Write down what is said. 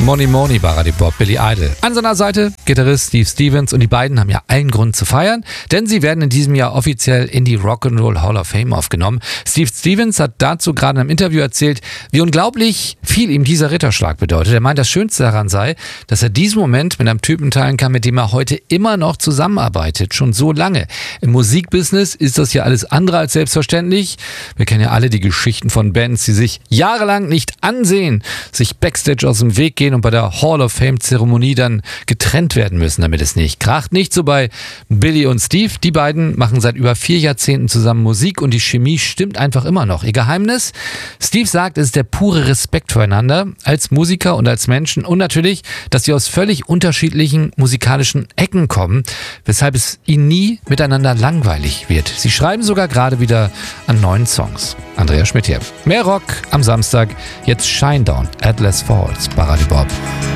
Money Money, Baradipop, Billy Idol. An seiner Seite Gitarrist Steve Stevens und die beiden haben ja allen Grund zu feiern, denn sie werden in diesem Jahr offiziell in die Rock'n'Roll Hall of Fame aufgenommen. Steve Stevens hat dazu gerade in einem Interview erzählt, wie unglaublich viel ihm dieser Ritterschlag bedeutet. Er meint, das Schönste daran sei, dass er diesen Moment mit einem Typen teilen kann, mit dem er heute immer noch zusammenarbeitet, schon so lange. Im Musikbusiness ist das ja alles andere als selbstverständlich. Wir kennen ja alle die Geschichten von Bands, die sich jahrelang nicht ansehen, sich Backstage aus dem Weg gehen und bei der Hall of Fame-Zeremonie dann getrennt werden müssen, damit es nicht kracht. Nicht so bei Billy und Steve. Die beiden machen seit über 4 Jahrzehnten zusammen Musik und die Chemie stimmt einfach immer noch. Ihr Geheimnis? Steve sagt, es ist der pure Respekt füreinander als Musiker und als Menschen und natürlich, dass sie aus völlig unterschiedlichen musikalischen Ecken kommen, weshalb es ihnen nie miteinander langweilig wird. Sie schreiben sogar gerade wieder an neuen Songs. Andreas Schmidt hier. Mehr Rock am Samstag. Jetzt Shinedown, Atlas Falls, Baradipop.